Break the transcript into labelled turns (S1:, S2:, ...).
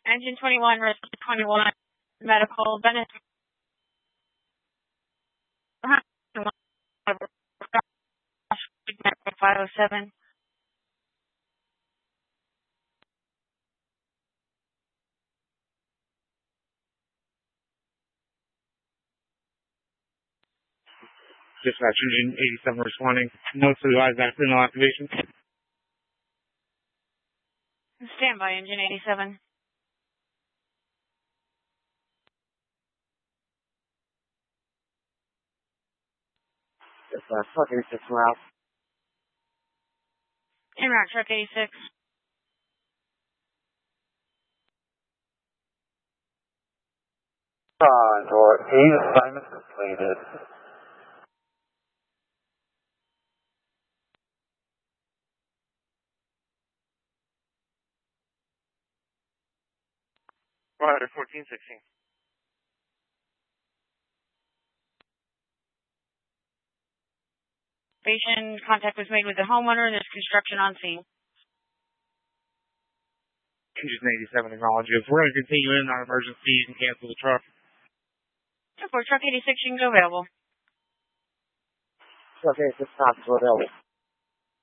S1: Engine 21, rescue 21, medical, Venice. 507.
S2: Dispatch engine 87 responding. Notes to the advised accidental activation.
S1: Standby, engine 87.
S3: Dispatch, truck 86 route.
S1: En route, truck 86.
S3: Door 8, assignment completed.
S2: Rider 1416.
S1: Patient contact was made with the homeowner. There's construction on scene.
S2: Engine 87 acknowledge you. If we're going to continue in on emergency and cancel the truck.
S1: For truck 86, you can go available.
S3: Truck 86 stops available.